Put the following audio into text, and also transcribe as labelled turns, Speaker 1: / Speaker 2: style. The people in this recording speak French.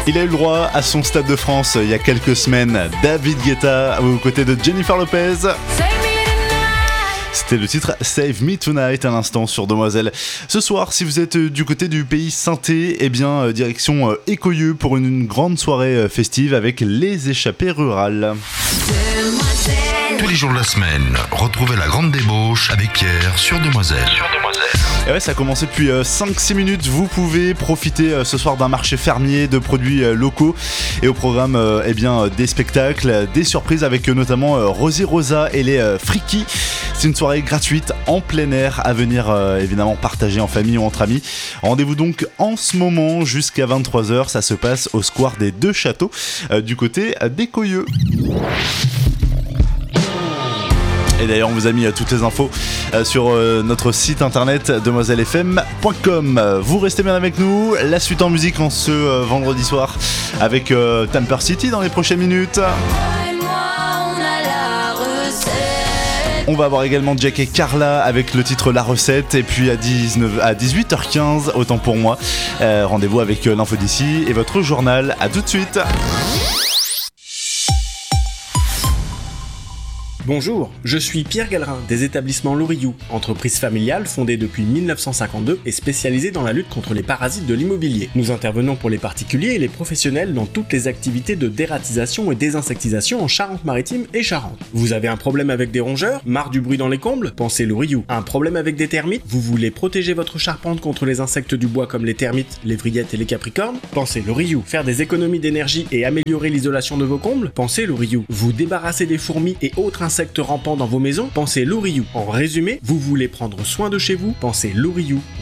Speaker 1: Il a eu le droit à son Stade de France il y a quelques semaines. David Guetta aux côtés de Jennifer Lopez. C'était le titre Save Me Tonight à l'instant sur Demoiselle. Ce soir, si vous êtes du côté du pays synthé, eh bien direction Écoyeux pour une grande soirée festive avec les échappées rurales.
Speaker 2: Tous les jours de la semaine, retrouvez la grande débauche avec Pierre sur Demoiselle.
Speaker 1: Et ouais, ça a commencé depuis 5-6 minutes. Vous pouvez profiter ce soir d'un marché fermier de produits locaux et au programme des spectacles, des surprises avec notamment Rosie Rosa et les Friki. C'est une soirée gratuite en plein air à venir évidemment partager en famille ou entre amis. Rendez-vous donc en ce moment jusqu'à 23h. Ça se passe au square des Deux Châteaux du côté d'Écoyeux. Et d'ailleurs, on vous a mis toutes les infos sur notre site internet demoisellefm.com. Vous restez bien avec nous. La suite en musique en ce vendredi soir avec Tamper City dans les prochaines minutes. On va avoir également Jack et Carla avec le titre La Recette. Et puis à 18h15, autant pour moi, rendez-vous avec l'info d'ici et votre journal. À tout de suite.
Speaker 3: Bonjour, je suis Pierre Gallerin des établissements Loriou, entreprise familiale fondée depuis 1952 et spécialisée dans la lutte contre les parasites de l'immobilier. Nous intervenons pour les particuliers et les professionnels dans toutes les activités de dératisation et désinsectisation en Charente-Maritime et Charente. Vous avez un problème avec des rongeurs? Marre du bruit dans les combles? Pensez Loriou. Un problème avec des termites? Vous voulez protéger votre charpente contre les insectes du bois comme les termites, les vrillettes et les capricornes? Pensez Loriou. Faire des économies d'énergie et améliorer l'isolation de vos combles? Pensez Loriou. Vous débarrasser des fourmis et autres insectes rampants dans vos maisons? Pensez Loriou. En résumé, vous voulez prendre soin de chez vous? Pensez Loriou.